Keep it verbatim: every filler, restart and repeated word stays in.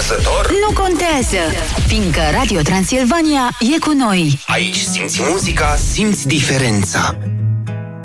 nevărsător? Nu contează, fiindcă Radio Transilvania e cu noi. Aici simți muzica, simți diferența.